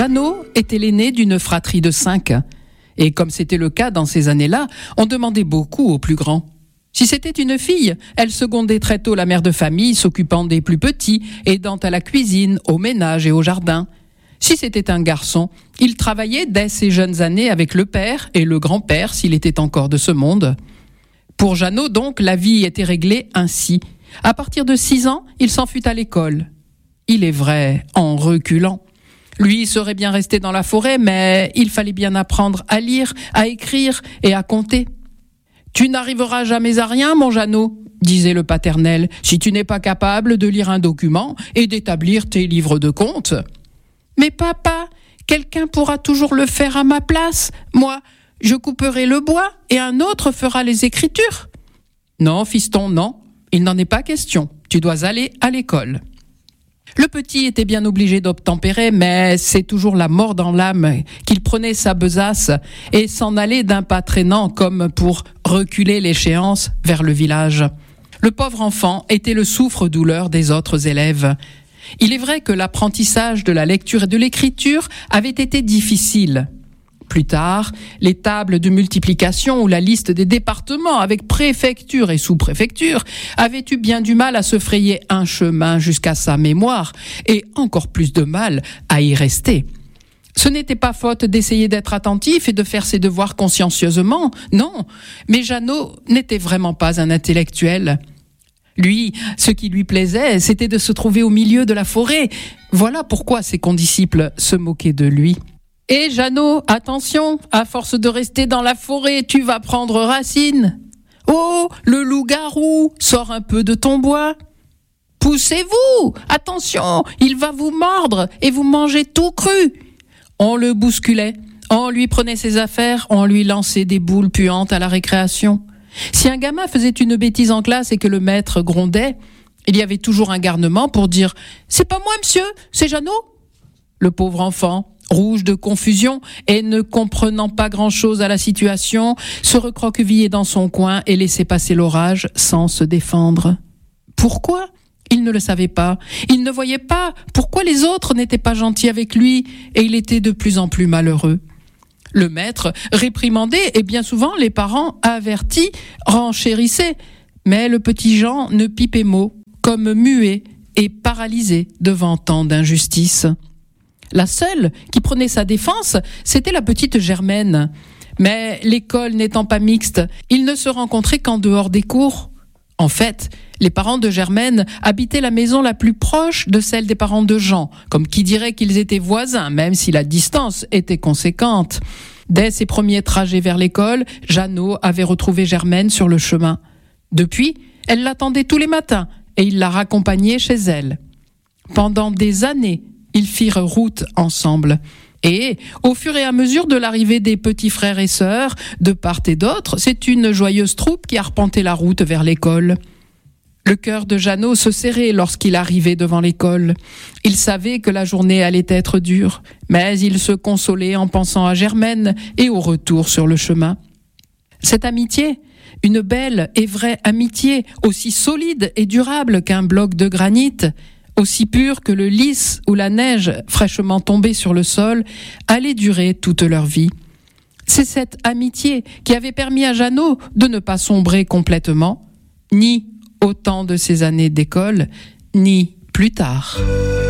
Jeannot était l'aîné d'une fratrie de 5. Et comme c'était le cas dans ces années-là, on demandait beaucoup aux plus grands. Si c'était une fille, elle secondait très tôt la mère de famille, s'occupant des plus petits, aidant à la cuisine, au ménage et au jardin. Si c'était un garçon, il travaillait dès ses jeunes années avec le père et le grand-père s'il était encore de ce monde. Pour Jeannot donc, la vie était réglée ainsi. À partir de 6 ans, il s'en fut à l'école. Il est vrai, en reculant. Lui serait bien resté dans la forêt, mais il fallait bien apprendre à lire, à écrire et à compter. « Tu n'arriveras jamais à rien, mon Jeannot », disait le paternel, « si tu n'es pas capable de lire un document et d'établir tes livres de comptes. »« Mais papa, quelqu'un pourra toujours le faire à ma place. Moi, je couperai le bois et un autre fera les écritures. »« Non, fiston, non, il n'en est pas question. Tu dois aller à l'école. » Le petit était bien obligé d'obtempérer, mais c'est toujours la mort dans l'âme qu'il prenait sa besace et s'en allait d'un pas traînant comme pour reculer l'échéance vers le village. Le pauvre enfant était le souffre-douleur des autres élèves. Il est vrai que l'apprentissage de la lecture et de l'écriture avait été difficile. Plus tard, les tables de multiplication ou la liste des départements avec préfecture et sous-préfecture avaient eu bien du mal à se frayer un chemin jusqu'à sa mémoire et encore plus de mal à y rester. Ce n'était pas faute d'essayer d'être attentif et de faire ses devoirs consciencieusement, non, mais Jeannot n'était vraiment pas un intellectuel. Lui, ce qui lui plaisait, c'était de se trouver au milieu de la forêt. Voilà pourquoi ses condisciples se moquaient de lui. « Eh Jeannot, attention, à force de rester dans la forêt, tu vas prendre racine. Oh, le loup-garou, sors un peu de ton bois. Poussez-vous, attention, il va vous mordre et vous manger tout cru. » On le bousculait, on lui prenait ses affaires, on lui lançait des boules puantes à la récréation. Si un gamin faisait une bêtise en classe et que le maître grondait, il y avait toujours un garnement pour dire « C'est pas moi, monsieur, c'est Jeannot !» Le pauvre enfant, rouge de confusion et ne comprenant pas grand-chose à la situation, se recroquevillait dans son coin et laissait passer l'orage sans se défendre. Pourquoi ? Il ne le savait pas. Il ne voyait pas pourquoi les autres n'étaient pas gentils avec lui et il était de plus en plus malheureux. Le maître réprimandait et bien souvent les parents avertis renchérissaient, mais le petit Jean ne pipait mot, comme muet et paralysé devant tant d'injustice. La seule qui prenait sa défense, c'était la petite Germaine. Mais l'école n'étant pas mixte, ils ne se rencontraient qu'en dehors des cours. En fait, les parents de Germaine habitaient la maison la plus proche de celle des parents de Jean, comme qui dirait qu'ils étaient voisins, même si la distance était conséquente. Dès ses premiers trajets vers l'école, Jeannot avait retrouvé Germaine sur le chemin. Depuis, elle l'attendait tous les matins et il la raccompagnait chez elle. Pendant des années, ils firent route ensemble. Et, au fur et à mesure de l'arrivée des petits frères et sœurs, de part et d'autre, c'est une joyeuse troupe qui arpentait la route vers l'école. Le cœur de Jeannot se serrait lorsqu'il arrivait devant l'école. Il savait que la journée allait être dure, mais il se consolait en pensant à Germaine et au retour sur le chemin. Cette amitié, une belle et vraie amitié, aussi solide et durable qu'un bloc de granit, aussi pure que le lys ou la neige fraîchement tombée sur le sol, allait durer toute leur vie. C'est cette amitié qui avait permis à Jeannot de ne pas sombrer complètement, ni au temps de ses années d'école, ni plus tard.